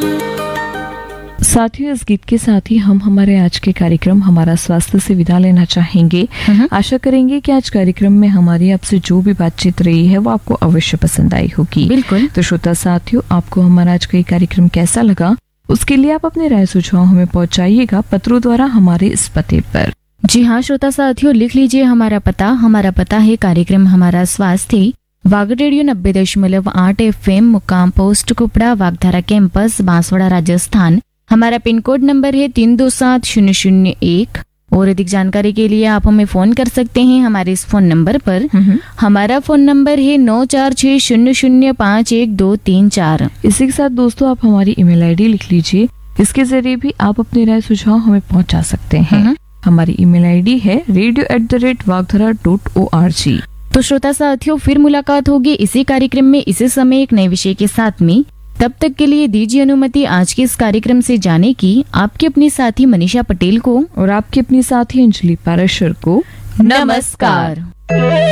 साथियों, इस गीत के साथ ही हम हमारे आज के कार्यक्रम हमारा स्वास्थ्य से विदा लेना चाहेंगे। आशा करेंगे कि आज कार्यक्रम में हमारी आपसे जो भी बातचीत रही है वो आपको अवश्य पसंद आई होगी। बिल्कुल। तो श्रोता साथियों, आपको हमारा आज का ये कार्यक्रम कैसा लगा, उसके लिए आप अपने राय सुझाव हमें पहुंचाइएगा पत्रों द्वारा हमारे इस पते पर। जी हाँ श्रोता साथियों, लिख लीजिए हमारा पता है कार्यक्रम हमारा स्वास्थ्य, वाग रेडियो 90.8 FM, मुकाम पोस्ट कुपड़ा, वागधारा कैंपस, बांसवाड़ा, राजस्थान। हमारा पिन कोड नंबर है 327001। और अधिक जानकारी के लिए आप हमें फोन कर सकते हैं हमारे इस फोन नंबर पर। हमारा फोन नंबर है 9460051234। इसी के साथ दोस्तों, आप हमारी ईमेल आईडी लिख लीजिए, इसके जरिए भी आप अपने राय सुझाव हमें पहुंचा सकते हैं। हमारी ईमेल आईडी है radio@vagdhara.org। तो श्रोता साथियों, फिर मुलाकात होगी इसी कार्यक्रम में इसी समय एक नए विषय के साथ में। तब तक के लिए दीजिए अनुमति आज के इस कार्यक्रम से जाने की आपकी अपनी साथी मनीषा पटेल को और आपकी अपनी साथी अंजलि पाराशर को नमस्कार।